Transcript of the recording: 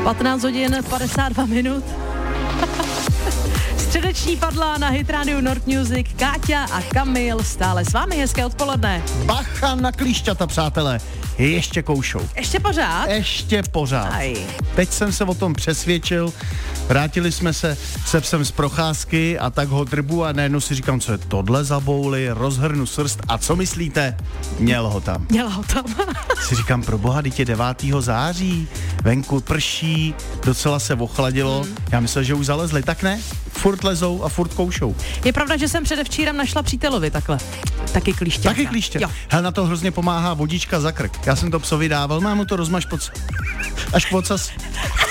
15 hodin 52 minut. Středeční padla na Hit Radio Nord Music. Káťa a Kamil stále s vámi, hezké odpoledne. Bacha na klíšťata, přátelé. Ještě koušou. Ještě pořád? Ještě pořád. Aj. Teď jsem se o tom přesvědčil. Vrátili jsme se se psem z procházky a tak ho drbu a najednou si říkám, co je tohle za bouly, rozhrnu srst a co myslíte? Měl ho tam. Si říkám, pro boha, teď je 9. září, venku prší, docela se ochladilo. Já myslel, že už zalezli, tak ne? Furt lezou a furt koušou. Je pravda, že jsem předevčírem našla přítelovi takhle. Taky klíště. Taky klíště. Hele, na to hrozně pomáhá vodička za krk. Já jsem to psovi dával, mám mu to rozmaž až k ocas.